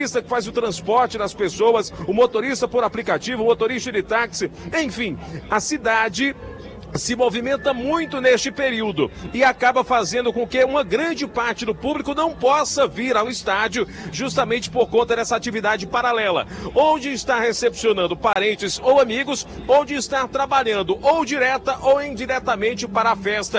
que faz o transporte das pessoas, o motorista por aplicativo, o motorista de táxi, enfim, a cidade se movimenta muito neste período e acaba fazendo com que uma grande parte do público não possa vir ao estádio justamente por conta dessa atividade paralela, ou de estar recepcionando parentes ou amigos, ou de estar trabalhando ou direta ou indiretamente para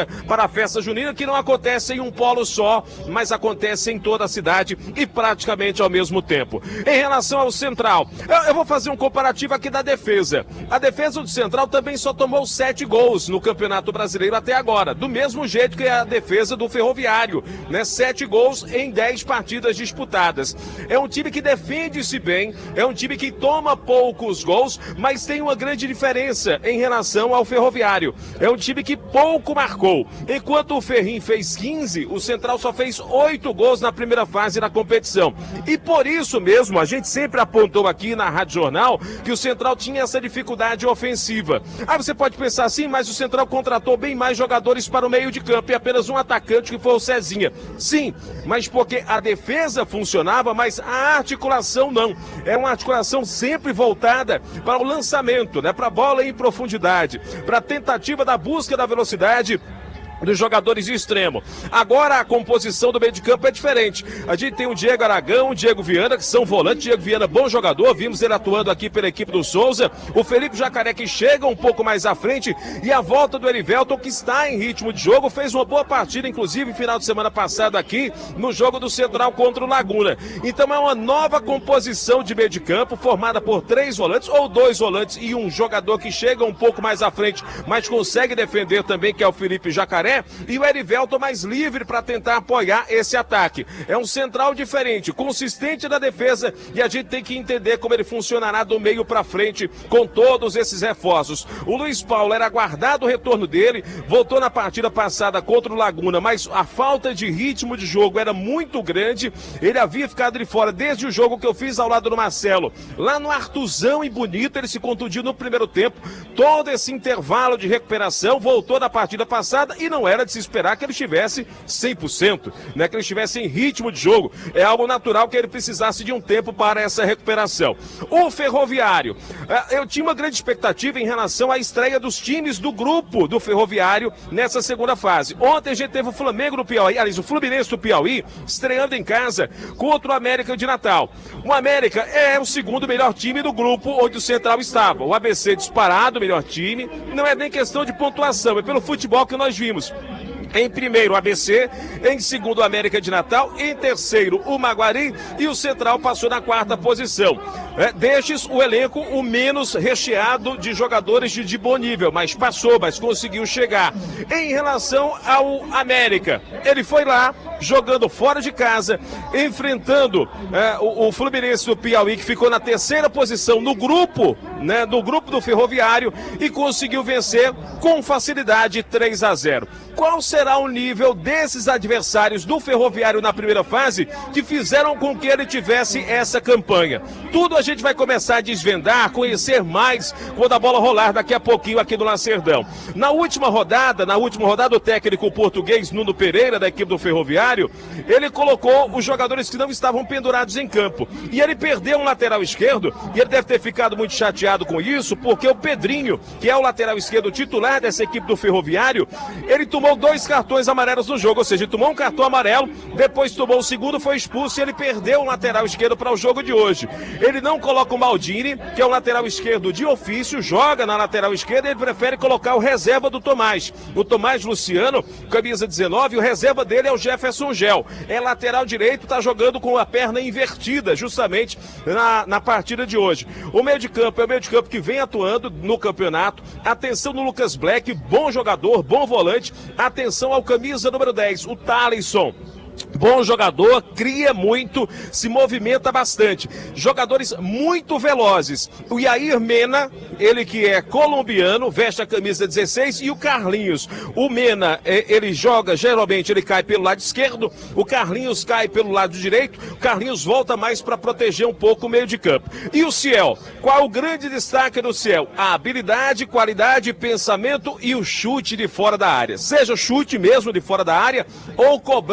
a festa junina, que não acontece em um polo só, mas acontece em toda a cidade e praticamente ao mesmo tempo. Em relação ao Central, eu vou fazer um comparativo aqui da defesa. A defesa do Central também só tomou 7 gols no Campeonato Brasileiro até agora, do mesmo jeito que a defesa do Ferroviário, né? 7 gols em 10 partidas disputadas. É um time que defende-se bem, é um time que toma poucos gols, mas tem uma grande diferença em relação ao Ferroviário. É um time que pouco marcou. Enquanto o Ferrinho fez 15, o Central só fez 8 gols na primeira fase da competição. E por isso mesmo, a gente sempre apontou aqui na Rádio Jornal que o Central tinha essa dificuldade ofensiva. Aí você pode pensar assim, mas o Central contratou bem mais jogadores para o meio de campo e apenas um atacante, que foi o Cezinha. Sim, mas porque a defesa funcionava, mas a articulação não. Era uma articulação sempre voltada para o lançamento, né? Para a bola em profundidade, para a tentativa da busca da velocidade dos jogadores de extremo. Agora a composição do meio de campo é diferente. A gente tem o Diego Aragão, o Diego Viana, que são volantes. Diego Viana, bom jogador, vimos ele atuando aqui pela equipe do Souza. O Felipe Jacaré, que chega um pouco mais à frente, e a volta do Erivelton, que está em ritmo de jogo, fez uma boa partida, inclusive final de semana passado aqui, no jogo do Central contra o Laguna. Então é uma nova composição de meio de campo, formada por 3 volantes, ou 2 volantes e um jogador que chega um pouco mais à frente, mas consegue defender também, que é o Felipe Jacaré. E o Erivelton mais livre para tentar apoiar esse ataque. É um Central diferente, consistente na defesa, e a gente tem que entender como ele funcionará do meio para frente com todos esses reforços. O Luiz Paulo era aguardado o retorno dele, voltou na partida passada contra o Laguna, mas a falta de ritmo de jogo era muito grande. Ele havia ficado de fora desde o jogo que eu fiz ao lado do Marcelo. Lá no Artuzão e Bonito, ele se contundiu no primeiro tempo. Todo esse intervalo de recuperação, voltou na partida passada e não era de se esperar que ele estivesse 100%, né? Que ele estivesse em ritmo de jogo. É algo natural que ele precisasse de um tempo para essa recuperação. O Ferroviário, eu tinha uma grande expectativa em relação à estreia dos times do grupo do Ferroviário nessa segunda fase. Ontem a gente teve o Flamengo do Piauí, aliás, o Fluminense do Piauí, estreando em casa contra o América de Natal. O América é o segundo melhor time do grupo onde o Central estava. O ABC disparado, melhor time. Não é nem questão de pontuação, é pelo futebol que nós vimos. Em primeiro, o ABC, em segundo, o América de Natal, em terceiro, o Maguari, e o Central passou na 4ª posição. Destes, o elenco o menos recheado de jogadores de bom nível, mas passou, mas conseguiu chegar. Em relação ao América, ele foi lá, jogando fora de casa, enfrentando o Fluminense do Piauí, que ficou na 3ª posição no grupo, né, no grupo do Ferroviário, e conseguiu vencer com facilidade 3-0. Qual será o nível desses adversários do Ferroviário na primeira fase que fizeram com que ele tivesse essa campanha? Tudo a gente vai começar a desvendar, conhecer mais quando a bola rolar daqui a pouquinho aqui no Lacerdão. Na última rodada, o técnico português Nuno Pereira, da equipe do Ferroviário, ele colocou os jogadores que não estavam pendurados em campo. E ele perdeu um lateral esquerdo, e ele deve ter ficado muito chateado com isso, porque o Pedrinho, que é o lateral esquerdo titular dessa equipe do Ferroviário, ele tomou 2 cartões amarelos no jogo, ou seja, ele tomou um cartão amarelo, depois tomou o segundo, foi expulso e ele perdeu o lateral esquerdo para o jogo de hoje. Ele não coloca o Maldini, que é o lateral esquerdo de ofício, joga na lateral esquerda, ele prefere colocar o reserva do Tomás. O Tomás Luciano, camisa 19, o reserva dele é o Jefferson Gel. É lateral direito, está jogando com a perna invertida, justamente na partida de hoje. O meio de campo é o meio de campo que vem atuando no campeonato. Atenção no Lucas Black, bom jogador, bom volante. Atenção ao camisa número 10, o Thalisson. Bom jogador, cria muito, se movimenta bastante. Jogadores muito velozes. O Yair Mena, ele que é colombiano, veste a camisa 16, e o Carlinhos. O Mena, ele joga, geralmente ele cai pelo lado esquerdo, o Carlinhos cai pelo lado direito, o Carlinhos volta mais para proteger um pouco o meio de campo. E o Ciel? Qual o grande destaque do Ciel? A habilidade, qualidade, pensamento e o chute de fora da área. Seja chute mesmo de fora da área ou cobranças de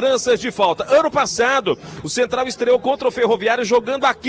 de falta. Ano passado, o Central estreou contra o Ferroviário jogando aqui